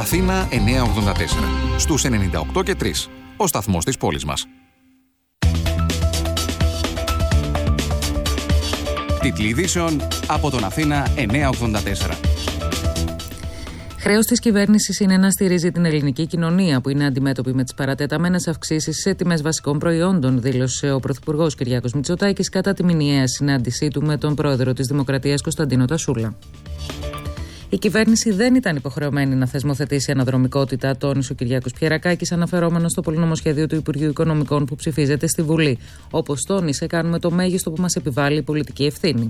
Αθήνα 984. Στους 98 και 3. Ο σταθμός της πόλης μας. Τίτλοι ειδήσεων από τον Αθήνα 984. Χρέος της κυβέρνησης είναι να στηρίζει την ελληνική κοινωνία που είναι αντιμέτωπη με τις παρατεταμένες αυξήσεις σε τιμές βασικών προϊόντων, δήλωσε ο Πρωθυπουργός Κυριάκος Μητσοτάκης κατά τη μηνιαία συνάντησή του με τον πρόεδρο της Δημοκρατίας Κωνσταντίνο Τασούλα. Η κυβέρνηση δεν ήταν υποχρεωμένη να θεσμοθετήσει αναδρομικότητα, τόνισε ο Κυριάκος Πιερακάκης, αναφερόμενος στο πολυνομοσχέδιο του Υπουργείου Οικονομικών που ψηφίζεται στη Βουλή. Όπως τόνισε, κάνουμε το μέγιστο που μας επιβάλλει η πολιτική ευθύνη.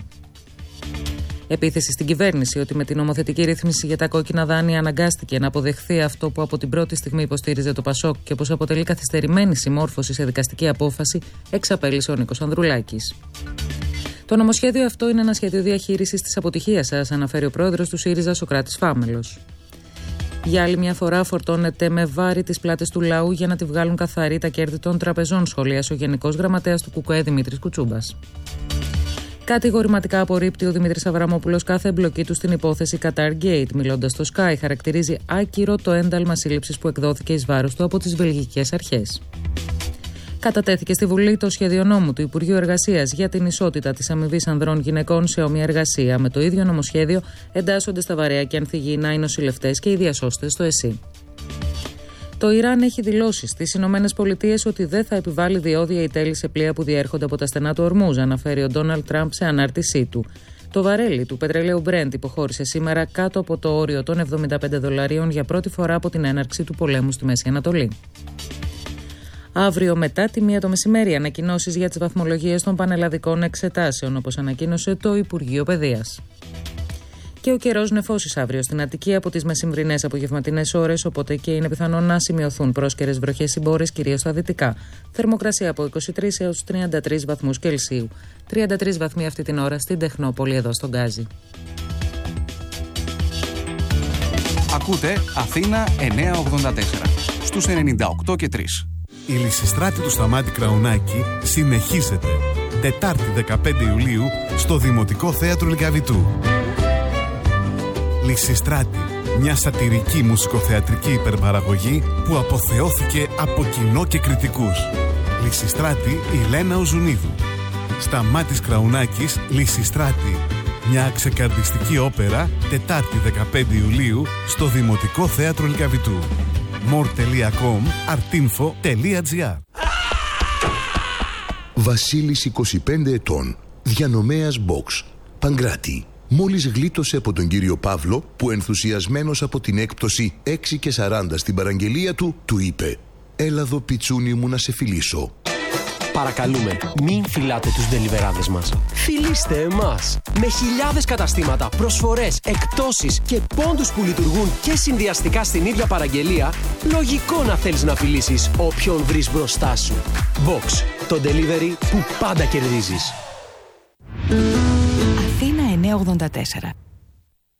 Επίθεση στην κυβέρνηση ότι με την νομοθετική ρύθμιση για τα κόκκινα δάνεια αναγκάστηκε να αποδεχθεί αυτό που από την πρώτη στιγμή υποστήριζε το ΠΑΣΟΚ και πως αποτελεί καθυστερημένη συμμόρφωση σε δικαστική απόφαση, εξαπέλυσε ο Νίκος Ανδρουλάκης. Το νομοσχέδιο αυτό είναι ένα σχέδιο διαχείρισης της αποτυχίας σας, αναφέρει ο πρόεδρος του ΣΥΡΙΖΑ Σωκράτης Φάμελος. Για άλλη μια φορά φορτώνεται με βάρη τις πλάτες του λαού για να τη βγάλουν καθαρή τα κέρδη των τραπεζών, σχολίασε ο Γενικός Γραμματέας του ΚΚΕ Δημήτρης Κουτσούμπας. Κατηγορηματικά απορρίπτει ο Δημήτρης Αβραμόπουλος κάθε εμπλοκή του στην υπόθεση Qatargate. Μιλώντας στο Sky, χαρακτηρίζει άκυρο το ένταλμα σύλληψης που εκδόθηκε εις βάρος του από τις βελγικές αρχές. Κατατέθηκε στη Βουλή το σχέδιο νόμου του Υπουργείου Εργασίας για την ισότητα της αμοιβής ανδρών γυναικών σε όμοια εργασία. Με το ίδιο νομοσχέδιο εντάσσονται στα βαρέα και ανθυγιεινά οι νοσηλευτές και οι διασώστες στο ΕΣΥ. Το Ιράν έχει δηλώσει στις Ηνωμένες Πολιτείες ότι δεν θα επιβάλλει διόδια ή τέλη σε πλοία που διέρχονται από τα στενά του Ορμούζ, αναφέρει ο Ντόναλντ Τραμπ σε ανάρτησή του. Το βαρέλι του πετρελαίου Brent υποχώρησε σήμερα κάτω από το όριο των $75 για πρώτη φορά από την έναρξη του πολέμου στη Μέση Ανατολή. Αύριο μετά τη 1 το μεσημέρι, ανακοινώσεις για τις βαθμολογίες των πανελλαδικών εξετάσεων, όπως ανακοίνωσε το Υπουργείο Παιδείας. Και ο καιρός νεφώσεις αύριο στην Αττική από τις μεσημβρινές απογευματινές ώρες, οπότε και είναι πιθανό να σημειωθούν πρόσκαιρες βροχές συμπόρες, κυρίως στα δυτικά. Θερμοκρασία από 23 έως 33 βαθμούς Κελσίου. 33 βαθμοί αυτή την ώρα στην Τεχνόπολη, εδώ στον Γκάζι. Ακούτε Αθήνα 984 στους 98 και 3. Η Λυσιστράτη του Σταμάτη Κραουνάκη συνεχίζεται. Τετάρτη 15 Ιουλίου στο Δημοτικό Θέατρο Λυκαβητού. Λυσιστράτη, μια σατυρική μουσικοθεατρική υπερπαραγωγή που αποθεώθηκε από κοινό και κριτικούς. Λυσιστράτη Ηλένα Οζουνίδου. Σταμάτης Κραουνάκης, Λυσιστράτη. Μια ξεκαρδιστική όπερα, Τετάρτη 15 Ιουλίου στο Δημοτικό Θέατρο Λυκαβητού. more.com artinfo.gr. Βασίλης 25 ετών, διανομέας box, Παγκράτη. Μόλις γλίτωσε από τον κύριο Παύλο που ενθουσιασμένος από την έκπτωση 6 και 40 στην παραγγελία του, του είπε «Έλα εδώ πιτσούνι μου να σε φιλήσω». Παρακαλούμε, μην φυλάτε τους ντελιβεράδες μας. Φιλήστε εμάς. Με χιλιάδες καταστήματα, προσφορές, εκπτώσεις και πόντους που λειτουργούν και συνδυαστικά στην ίδια παραγγελία, λογικό να θέλεις να φιλήσεις όποιον βρεις μπροστά σου. Box, το delivery που πάντα κερδίζεις. Αθήνα 984.